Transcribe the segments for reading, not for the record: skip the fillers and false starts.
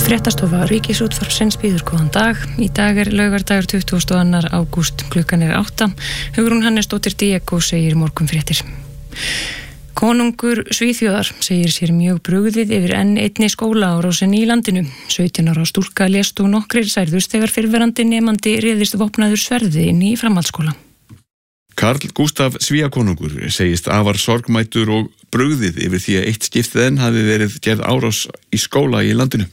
Fréttastofa Ríkisútvarpsins býður góðan dag. Í dag laugardagur 22. ágúst, klukkan 8. Hugrún Hannesdóttir Diego segir morgunfréttir. Konungur Svíþjóðar segir sér mjög brugðið yfir enn einni skólaárásin í landinu. 17 ára stúlka lést og nokkrir særðust þegar fyrrverandi nemandi réðist vopnaður sverði inn í framhaldsskóla. Karl Gústaf Svíakonungur segist afar sorgmætur og brugðið yfir því að eitt skiptið enn hafi verið gerð árás í skóla í landinu.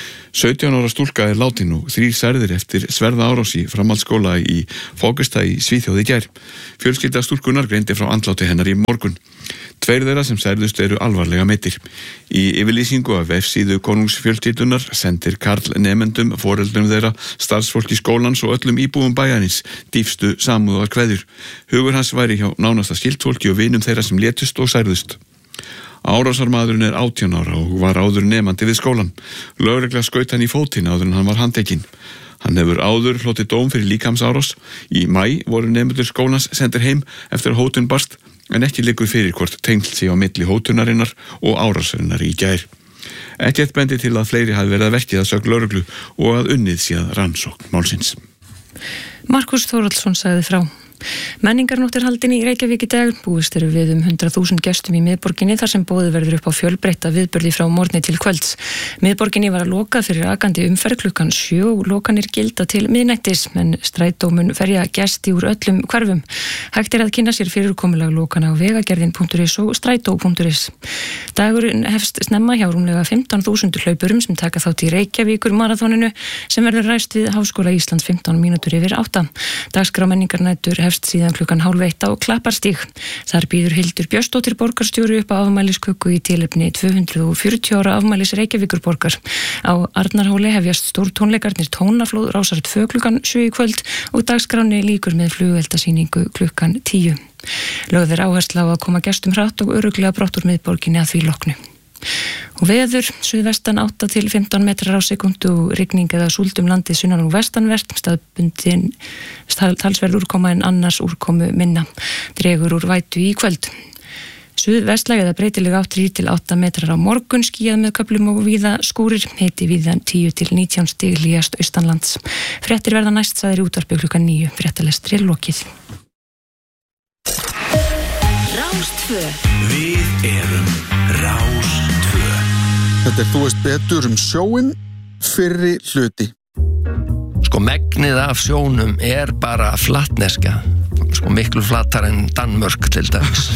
17 ára stúlka látin og 3 særðir eftir sverða árás í framhaldsskóla í Fókusta í Svíþjóð í gær. Fjölskylda stúlkunar greindi frá andláti hennar í morgun. 2 þeirra sem særðust eru alvarlega meiddir. Í yfirlýsingu af vefsíðu konungsfjölskyldunar sendir Karl nemendum, foreldrum þeirra, starfsfólki skólans og öllum íbúum bæjarins dýpstu samúðarkveðjur. Hugur hans væri hjá nánasta skyldfólki og vinum þeirra sem létust og særðust. Árásarmaðurinn 18 ára og var áður nemandi við skólan. Lögregla skaut hann í fótinn áður en hann var handtekinn. Hann hefur áður hlotið dóm fyrir líkamsárás. Í maí voru nemendur skólans sendir heim eftir að hótun barst, en ekki liggur fyrir hvort tengsl sé á milli hótunarinnar og árásarinnar í gær. Ekkert bendir til að fleiri hafi verið að verkið að sögn lögreglu og að unnið sé að rannsókn málsins. Markus Þórhallsson sagði frá. Menningarnótt haldin í Reykjavík í dag. Búist eru við 100.000 gestum í miðborginni þar sem boðið verður upp á fjölbreytta viðburði frá morgni til kvölds. Miðborginni var að loka fyrir akandi umferð klukkan 7 og lokanir gilda til miðnættis, en strætó mun ferja gesti úr öllum hverfum. Hægt að kynna sér fyrirkomulag lokana á vegagerðin.is og strætó.is. Dagurinn hefst snemma hjá rúmlega 15.000 hlaupurum sem taka þátt í Reykjavíkur marathoninu sem verður ræst við Háskóla Íslands 15 mínútur yfir 8. Dagskrá menningarnætur hefst síðan klukkan 12:30 á Klapparstíg. Þar býður Hildur Björnsdóttir borgarstjóri upp á afmælisköku í tilefni 240 ára afmælis Reykjavíkurborgar. Á Arnarhóli hefjast stórtónleikarnir Tónaflóð rásar 2 klukkan 7 í kvöld og dagskráni lýkur með flugeldasýningu klukkan 10. Lögð áhersla á að koma gestum hratt og örugglega brott úr miðborginni að því loknu. Og veður, suðvestan 8 til 15 metrar á sekundu og rigning eða súld landið sunnan og vestanvert, staðbundin talsverð úrkoma en annars úrkomu minna. Dregur úr vætu í kvöld. Suðvestlæg eða breytileg átt 3 til 8 metrar á morgun, skýjað með köflum og víða skúrir, hiti víða 10 til 19 stig hlýjast austanlands. Fréttir verða næst sagðir í útvarpi klukkan 9, fréttalestri lokið. Rás 2. Við erum Rás 2. Þetta Þú veist betur sjóin, fyrri hluti. Sko megnið af sjónum bara flatneska. Sko miklu flatar en Danmörk til dæmis.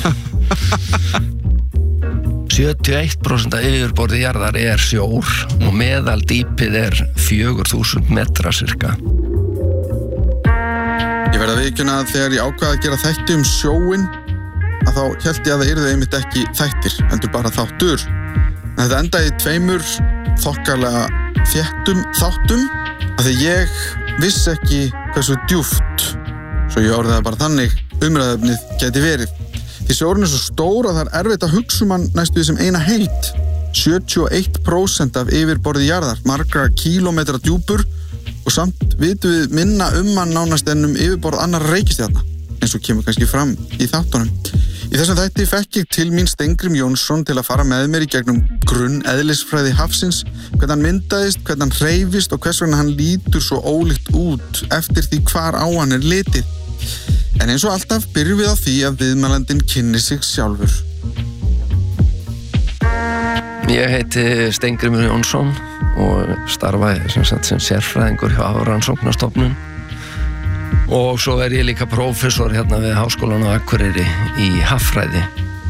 71% af yfirborði jarðar sjór og meðaldýpið 4.000 metra cirka. Ég verð að viðurkenna að þegar ég ákvað að gera þætti sjóin að þá hélt ég að það yrðu einmitt ekki þættir, heldur bara þáttur. En þetta endaði í 2 þokkalega þéttum þáttum af því ég vissi ekki hversu djúpt, svo ég orðaði bara þannig, umræðefnið gæti verið. Því sjórinn svo stór að það erfitt að hugsa hann næstu því sem eina heild. 71% af yfirborði jarðar, margra kílómetra djúpur og samt vitum við minna hann nánast en yfirborð annar reikistjarna, eins og kemur kannski fram í þáttunum. Í þessum þætti fekk ég til mín Steingrim Jónsson til að fara með mér í gegnum grunneðlisfræði hafsins, hvernig hann myndaðist, hvernig hann hreyfist og hvers vegna hann lítur svo ólíkt út eftir því hvar á hann litið. En eins og alltaf byrjum við á því að viðmælandinn kynni sig sjálfur. Ég heiti Steingrim Jónsson og starfaði sem sérfræðingur hjá Hafrannsóknastofnun. Og svo ég líka prófessor hérna við Háskólann á Akureyri í haffræði.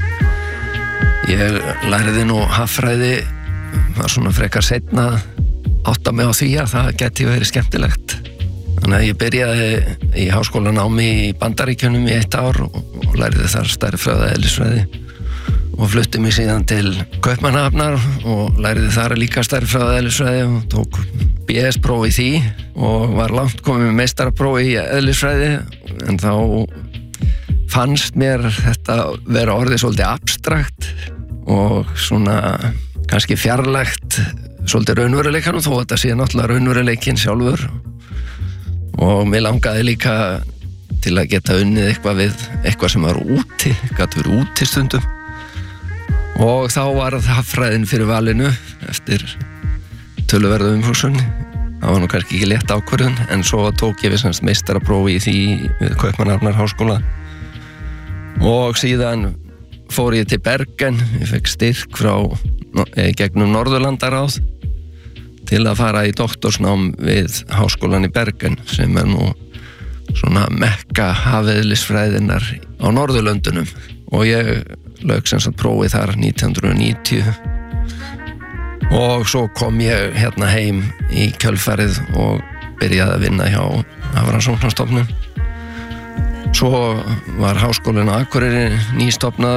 Ég læriði nú haffræði, var svona frekar seinna átta mig á því að það geti verið skemmtilegt. Þannig að ég byrjaði í háskólanámi í Bandaríkjunum í 1 ár og læriði þar stærðfræði, eðlisfræði og flutti mig síðan til Kaupmannahafnar og læriði þar líka stærðfræði, eðlisfræði og tók BS-próf í því og var langt komið með meistarapróf í eðlisfræði, en þá fannst mér þetta vera orðið svolítið abstrakt og svona kannski fjarlægt svolítið raunveruleikanum, þó þetta sé náttúrulega raunveruleikinn sjálfur, og mér langaði líka til að geta unnið eitthvað sem var úti, gat verið úti stundum, og þá var það haffræðin fyrir valinu eftir töluverða umhugsun. Það var nú kannski ekki létt ákvörðun, en svo tók ég við semst meistaraprófi í því við Kaupmannahafnarháskóla og síðan fór ég til Bergen. Ég fekk styrk gegnum Norðurlandaráð til að fara í doktorsnám við háskólan í Bergen sem nú svona mekka hafeðlisfræðinnar á Norðurlöndunum og ég lauk sem sagt prófið þar 1990 og svo kom ég hérna heim í kjölfarið og byrjaði að vinna hjá Hafrannsóknastofnun. Svo var háskólinn á Akureyri nýstofnaður